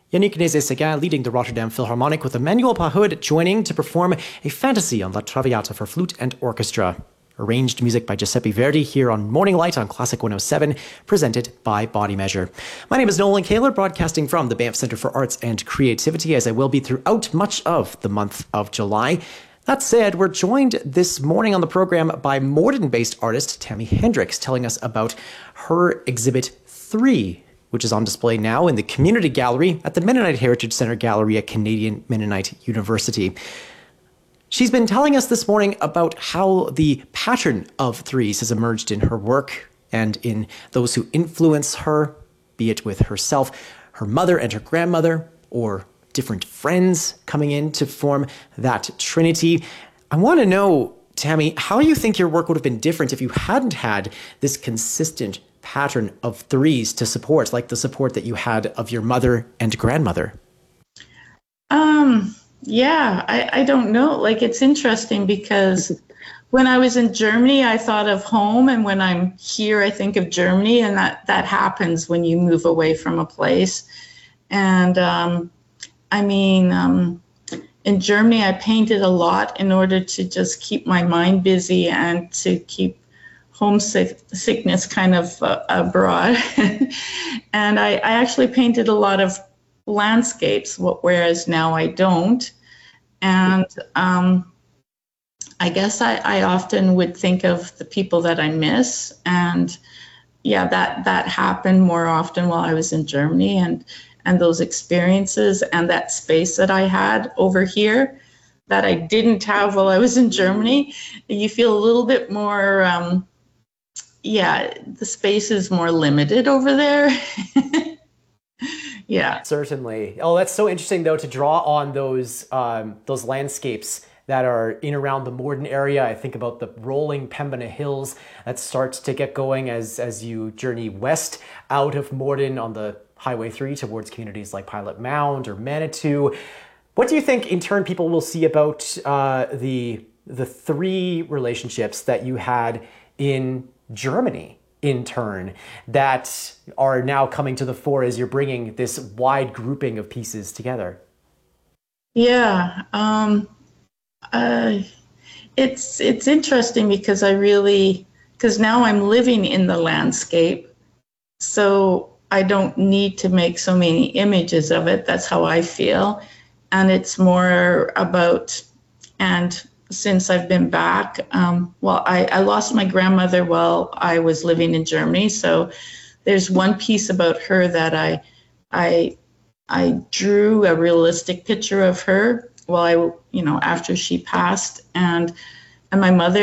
Yannick Nézet-Séguin leading the Rotterdam Philharmonic with Emmanuel Pahud joining to perform a fantasy on La Traviata for flute and orchestra. Arranged music by Giuseppe Verdi here on Morning Light on Classic 107, presented by Body Measure. My name is Nolan Kaler, broadcasting from the Banff Centre for Arts and Creativity, as I will be throughout much of the month of July. That said, we're joined this morning on the program by Morden-based artist Tammy Hendricks, telling us about her exhibit 3, which is on display now in the Community Gallery at the Mennonite Heritage Centre Gallery at Canadian Mennonite University. She's been telling us this morning about how the pattern of threes has emerged in her work and in those who influence her, be it with herself, her mother and her grandmother, or different friends coming in to form that trinity. I want to know, Tammy, how you think your work would have been different if you hadn't had this consistent pattern of threes to support, like the support that you had of your mother and grandmother? I don't know. Like, it's interesting because when I was in Germany, I thought of home, and when I'm here, I think of Germany, and that happens when you move away from a place. And in Germany, I painted a lot in order to just keep my mind busy and to keep homesickness kind of abroad. And I actually painted a lot of landscapes, whereas now I don't. And I guess I often would think of the people that I miss. And yeah, that happened more often while I was in Germany, and those experiences and that space that I had over here that I didn't have while I was in Germany. You feel a little bit more, the space is more limited over there. Yeah, certainly. Oh, that's so interesting, though, to draw on those landscapes that are in around the Morden area. I think about the rolling Pembina Hills that starts to get going as you journey west out of Morden on the Highway 3 towards communities like Pilot Mound or Manitou. What do you think, in turn, people will see about the three relationships that you had in Germany, in turn, that are now coming to the fore as you're bringing this wide grouping of pieces together? Yeah, it's interesting because because now I'm living in the landscape, so I don't need to make so many images of it. That's how I feel. And it's more about, and since I've been back, I lost my grandmother while I was living in Germany. So there's one piece about her that I drew a realistic picture of her while after she passed, and my mother